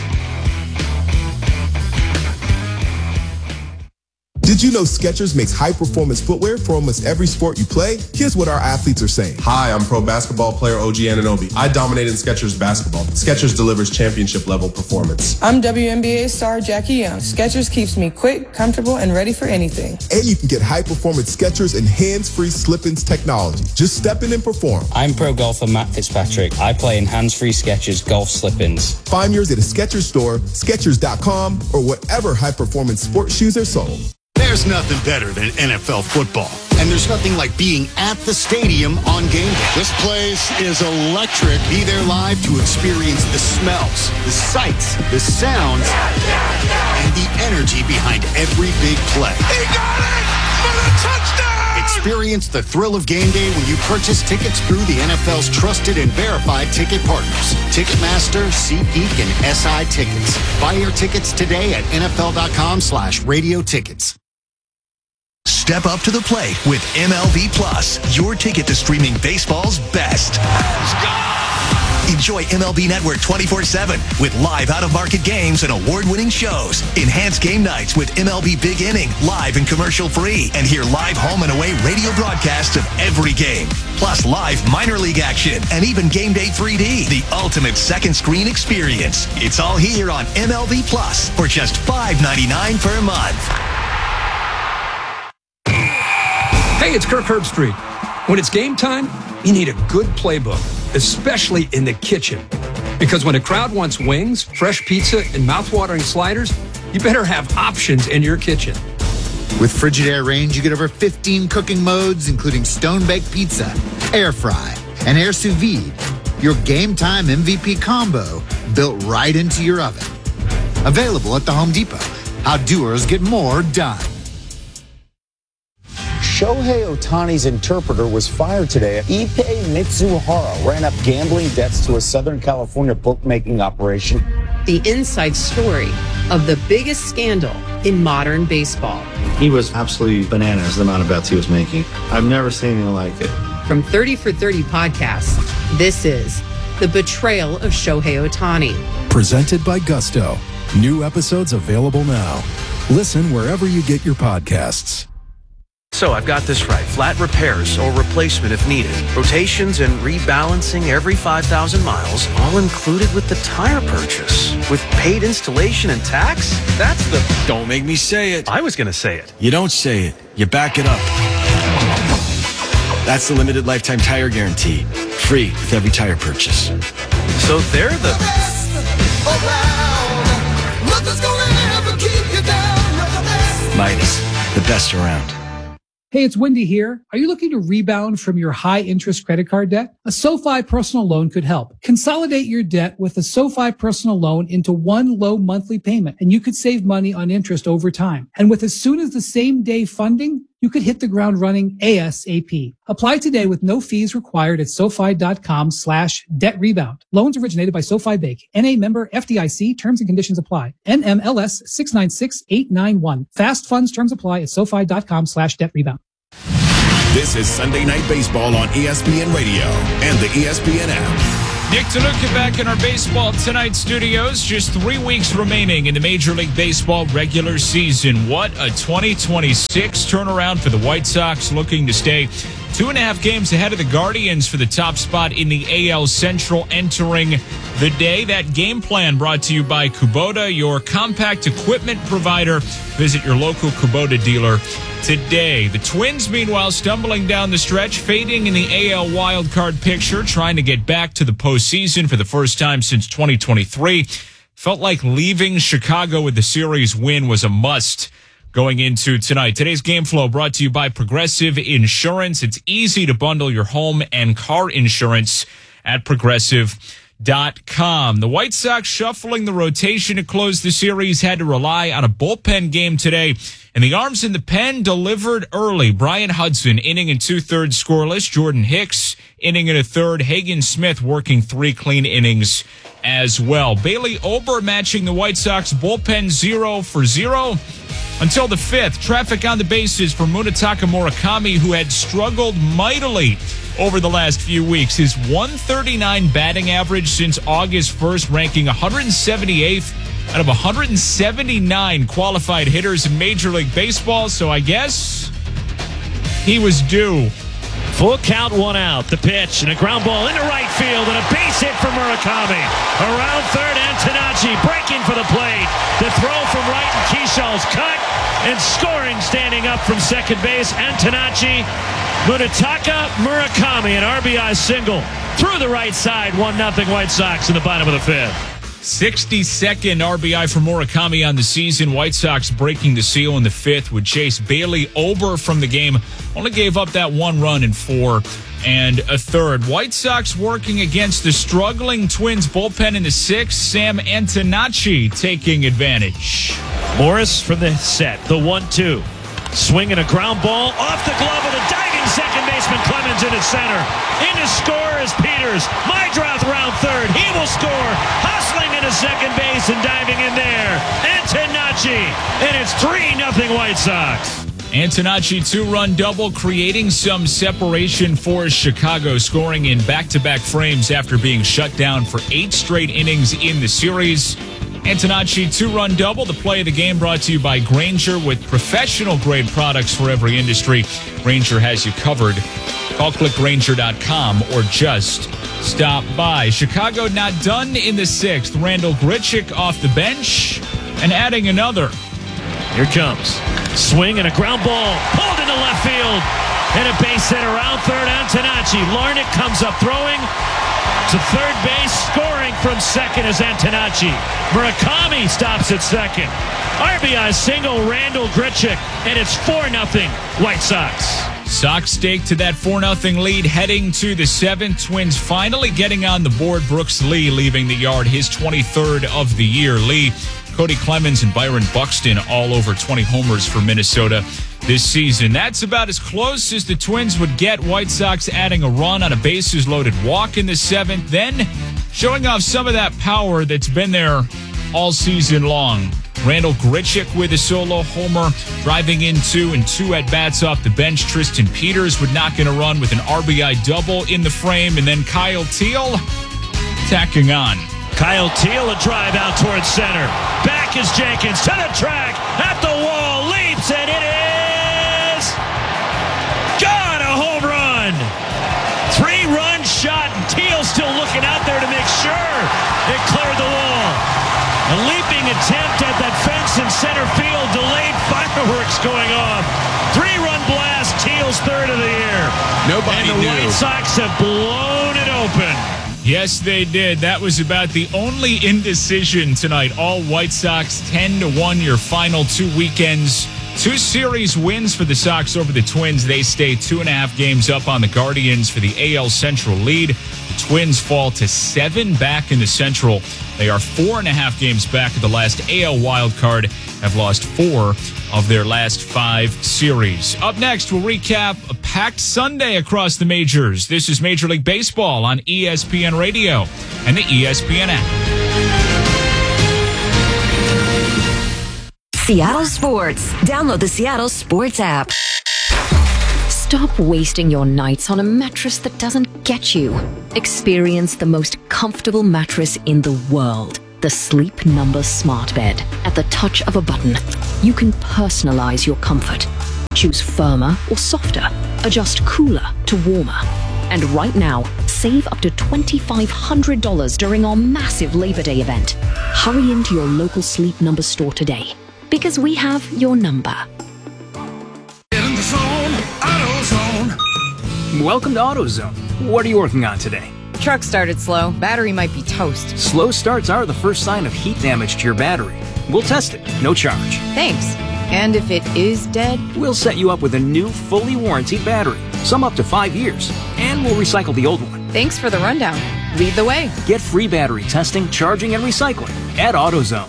Did you know Skechers makes high-performance footwear for almost every sport you play? Here's what our athletes are saying. Hi, I'm pro basketball player O G Anunoby. I dominate in Skechers basketball. Skechers delivers championship-level performance. I'm W N B A star Jackie Young. Skechers keeps me quick, comfortable, and ready for anything. And you can get high-performance Skechers and hands-free slip-ins technology. Just step in and perform. I'm pro golfer Matt Fitzpatrick. I play in hands-free Skechers golf slip-ins. Find yours at a Skechers store, Skechers dot com, or whatever high-performance sports shoes are sold. There's nothing better than N F L football. And there's nothing like being at the stadium on game day. This place is electric. Be there live to experience the smells, the sights, the sounds, and the energy behind every big play. He got it for the touchdown! Experience the thrill of game day when you purchase tickets through the N F L's trusted and verified ticket partners. Ticketmaster, SeatGeek, and S I Tickets. Buy your tickets today at N F L dot com slash radio tickets. Step up to the plate with M L B Plus, your ticket to streaming baseball's best. Enjoy M L B Network twenty-four seven with live out-of-market games and award-winning shows. Enhance game nights with M L B Big Inning, live and commercial-free. And hear live home and away radio broadcasts of every game. Plus live minor league action and even Game Day three D, the ultimate second screen experience. It's all here on M L B Plus for just five ninety-nine per month. Hey, it's Kirk Herbstreit. When it's game time, you need a good playbook, especially in the kitchen. Because when a crowd wants wings, fresh pizza, and mouthwatering sliders, you better have options in your kitchen. With Frigidaire range, you get over fifteen cooking modes, including stone-baked pizza, air fry, and air sous vide. Your game time M V P combo built right into your oven. Available at the Home Depot. How doers get more done. Shohei Ohtani's interpreter was fired today. Ippei Mitsuhara ran up gambling debts to a Southern California bookmaking operation. The inside story of the biggest scandal in modern baseball. He was absolutely bananas, the amount of bets he was making. I've never seen anything like it. From thirty for thirty podcasts, this is The Betrayal of Shohei Ohtani. Presented by Gusto. New episodes available now. Listen wherever you get your podcasts. So I've got this right. Flat repairs or replacement if needed. Rotations and rebalancing every five thousand miles, all included with the tire purchase. With paid installation and tax? That's the... Don't make me say it. I was going to say it. You don't say it. You back it up. That's the limited lifetime tire guarantee. Free with every tire purchase. So they're the... the best around. Nothing's gonna ever keep you down. You're the best. Midas, the best around. Hey, it's Wendy here. Are you looking to rebound from your high-interest credit card debt? A SoFi personal loan could help. Consolidate your debt with a SoFi personal loan into one low monthly payment, and you could save money on interest over time. And with as soon as the same day funding, you could hit the ground running ASAP. Apply today with no fees required at SoFi.com slash debt rebound. Loans originated by SoFi Bank. N A member F D I C. Terms and conditions apply. N M L S six nine six eight nine one. Fast funds terms apply at SoFi.com slash debt rebound. This is Sunday Night Baseball on E S P N Radio and the E S P N app. Nick DeLuca back in our Baseball Tonight studios. Just three weeks remaining in the Major League Baseball regular season. What a twenty twenty-six turnaround for the White Sox, looking to stay two and a half games ahead of the Guardians for the top spot in the A L Central entering the day. That game plan brought to you by Kubota, your compact equipment provider. Visit your local Kubota dealer today. The Twins, meanwhile, stumbling down the stretch, fading in the A L wildcard picture, trying to get back to the postseason for the first time since twenty twenty-three. Felt like leaving Chicago with the series win was a must going into tonight. Today's game flow brought to you by Progressive Insurance. It's easy to bundle your home and car insurance at Progressive dot com. The White Sox shuffling the rotation to close the series had to rely on a bullpen game today, and the arms in the pen delivered early. Brian Hudson, inning and two-thirds scoreless. Jordan Hicks, inning and a third. Hagen Smith working three clean innings as well. Bailey Ober matching the White Sox bullpen zero for zero until the fifth. Traffic on the bases for Munetaka Murakami, who had struggled mightily over the last few weeks. His one thirty-nine batting average since August first, ranking one hundred seventy-eighth out of one hundred seventy-nine qualified hitters in Major League Baseball. So I guess he was due. Full count, one out. The pitch and a ground ball into right field and a base hit for Murakami. Around third, Antonacci breaking for the plate. The throw from right and Keyshal's cut and scoring standing up from second base. Antonacci, Munetaka Murakami, an R B I single through the right side. one nothing White Sox in the bottom of the fifth. sixty-second R B I for Murakami on the season. White Sox breaking the seal in the fifth would chase Bailey Ober from the game. Only gave up that one run in four and a third. White Sox working against the struggling Twins bullpen in the sixth. Sam Antonacci taking advantage. Morris from the set, the one two. Swinging a ground ball off the glove of the diving second baseman Clemens into center. In to score is Peters. Mydroth round third. He will score. Hustling into second base and diving in there. Antonacci. And it's three nothing White Sox. Antonacci two-run double, creating some separation for Chicago, scoring in back-to-back frames after being shut down for eight straight innings in the series. Antonacci two-run double, the play of the game brought to you by Grainger, with professional-grade products for every industry. Grainger has you covered. Call click Grainger dot com or just stop by. Chicago not done in the sixth. Randall Grichuk off the bench and adding another. Here comes. Swing and a ground ball pulled into left field. And a base hit around third. Antonacci. Larnach comes up throwing to third base. Scoring from second is Antonacci. Murakami stops at second. R B I single Randall Grichuk. And it's four nothing White Sox. Sox stake to that four nothing lead heading to the seventh. Twins finally getting on the board. Brooks Lee leaving the yard, his twenty-third of the year. Lee, Cody Clemens, and Byron Buxton all over twenty homers for Minnesota this season. That's about as close as the Twins would get. White Sox adding a run on a bases-loaded walk in the seventh, then showing off some of that power that's been there all season long. Randall Grichuk with a solo homer, driving in two and two at-bats off the bench. Tristan Peters would knock in a run with an R B I double in the frame, and then Kyle Teal tacking on. Kyle Teal, a drive out towards center. Back is Jenkins to the track, at the wall, leaps, and it is gone, a home run. Three-run shot, and Teal still looking out there to make sure it cleared the wall. A leaping attempt at that fence in center field, delayed fireworks going off. Three-run blast, Teal's third of the year. Nobody and the knew. White Sox have blown it open. Yes, they did. That was about the only indecision tonight. All White Sox ten to one, your final two weekends. Two series wins for the Sox over the Twins. They stay two and a half games up on the Guardians for the A L Central lead. The Twins fall to seven back in the Central. They are four and a half games back at the last A L wild card, have lost four of their last five series. Up next, we'll recap a packed Sunday across the majors. This is Major League Baseball on E S P N Radio and the E S P N app. Seattle Sports. Download the Seattle Sports app. Stop wasting your nights on a mattress that doesn't get you. Experience the most comfortable mattress in the world. The Sleep Number Smart Bed. At the touch of a button, you can personalize your comfort. Choose firmer or softer. Adjust cooler to warmer. And right now, save up to two thousand five hundred dollars during our massive Labor Day event. Hurry into your local Sleep Number store today, because we have your number. Welcome to AutoZone. What are you working on today? Truck started slow. Battery might be toast. Slow starts are the first sign of heat damage to your battery. We'll test it, no charge. Thanks. And if it is dead? We'll set you up with a new, fully warranted battery, some up to five years, and we'll recycle the old one. Thanks for the rundown. Lead the way. Get free battery testing, charging, and recycling at AutoZone.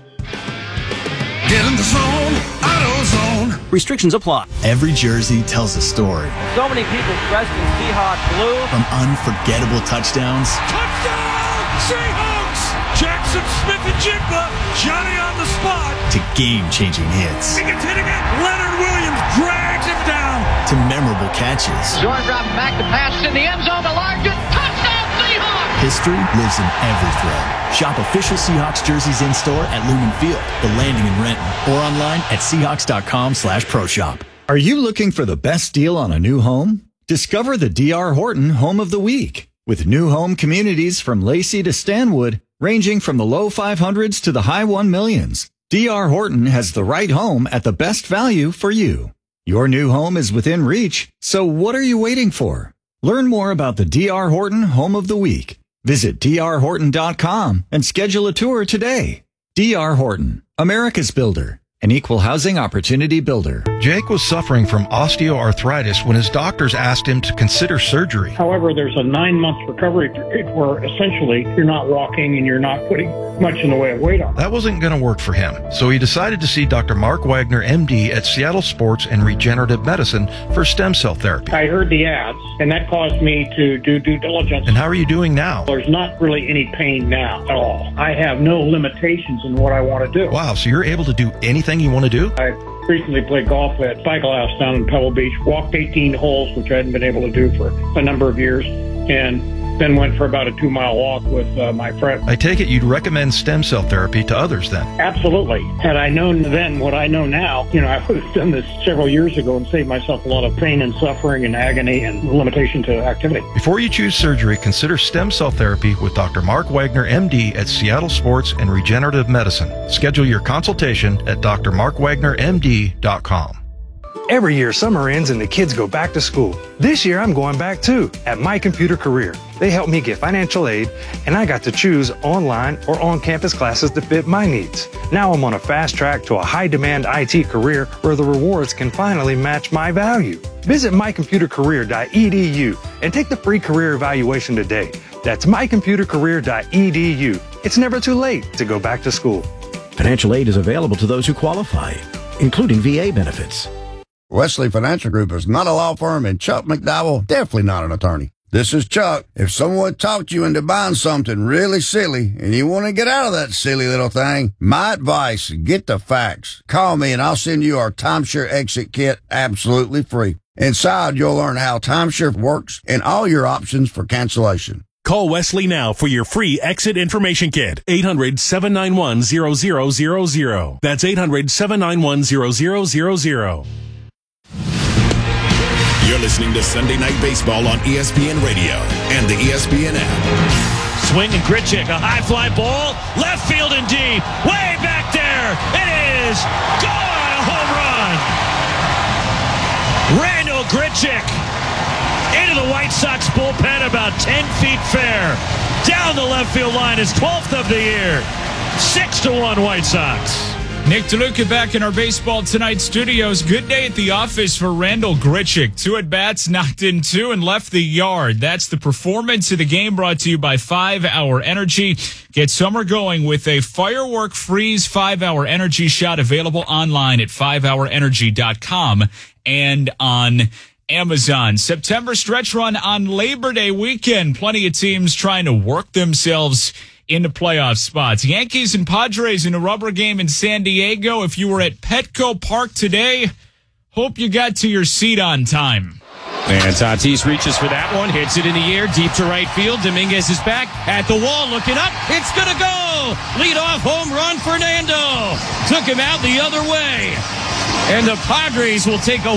Get in the zone, AutoZone. Restrictions apply. Every jersey tells a story. So many people dressed in Seahawks blue. From unforgettable touchdowns. Touchdown, Seahawks! Jackson Smith-Njigba, Johnny on the spot. To game-changing hits. He gets hit again. Leonard Williams drags him down. To memorable catches. Jordan drops back to pass in the end zone to Larkin. Touchdown, Seahawks! History lives in every thread. Shop official Seahawks jerseys in-store at Lumen Field, The Landing in Renton, or online at Seahawks.com slash Pro Shop. Are you looking for the best deal on a new home? Discover the D R Horton Home of the Week. With new home communities from Lacey to Stanwood, ranging from the low five hundreds to the high one millions, D R Horton has the right home at the best value for you. Your new home is within reach, so what are you waiting for? Learn more about the D R Horton Home of the Week. Visit D R Horton dot com and schedule a tour today. D R Horton, America's builder. An equal housing opportunity builder. Jake was suffering from osteoarthritis when his doctors asked him to consider surgery. However, there's a nine-month recovery period where essentially you're not walking and you're not putting much in the way of weight on. That wasn't going to work for him, so he decided to see Doctor Mark Wagner, M D, at Seattle Sports and Regenerative Medicine for stem cell therapy. I heard the ads, and that caused me to do due diligence. And how are you doing now? There's not really any pain now at all. I have no limitations in what I want to do. Wow, so you're able to do anything you want to do? I recently played golf at Cycle House down in Pebble Beach, walked eighteen holes, which I hadn't been able to do for a number of years, and then went for about a two-mile walk with uh, my friend. I take it you'd recommend stem cell therapy to others then? Absolutely. Had I known then what I know now, you know, I would have done this several years ago and saved myself a lot of pain and suffering and agony and limitation to activity. Before you choose surgery, consider stem cell therapy with Doctor Mark Wagner, M D, at Seattle Sports and Regenerative Medicine. Schedule your consultation at D R mark wagner m d dot com. Every year, summer ends and the kids go back to school. This year, I'm going back too, at My Computer Career. They helped me get financial aid, and I got to choose online or on-campus classes to fit my needs. Now I'm on a fast track to a high-demand I T career where the rewards can finally match my value. Visit my computer career dot e d u and take the free career evaluation today. That's my computer career dot e d u. It's never too late to go back to school. Financial aid is available to those who qualify, including V A benefits. Wesley Financial Group is not a law firm, and Chuck McDowell definitely not an attorney. This is Chuck. If someone talked you into buying something really silly and you want to get out of that silly little thing, my advice, get the facts. Call me and I'll send you our timeshare exit kit absolutely free. Inside, you'll learn how timeshare works and all your options for cancellation. Call Wesley now for your free exit information kit. eight hundred, seven nine one, zero zero zero zero. That's eight hundred, seven nine one, zero zero zero zero. You're listening to Sunday Night Baseball on E S P N Radio and the E S P N app. Swing and Grichuk, a high fly ball, left field and deep, way back there. It is gone, a home run. Randall Grichuk into the White Sox bullpen, about ten feet fair. Down the left field line, his twelfth of the year. Six to one White Sox. Nick DeLuca back in our Baseball Tonight studios. Good day at the office for Randall Grichuk. Two at-bats, knocked in two, and left the yard. That's the performance of the game, brought to you by five hour Energy. Get summer going with a Firework Freeze five hour Energy shot, available online at five hour energy dot com and on Amazon. September stretch run on Labor Day weekend. Plenty of teams trying to work themselves into playoff spots. Yankees and Padres in a rubber game in San Diego. If you were at Petco Park today, hope you got to your seat on time. And Tatis reaches for that one, hits it in the air, deep to right field. Dominguez is back at the wall, looking up. It's going to go! Leadoff home run, Fernando. Took him out the other way. And the Padres will take a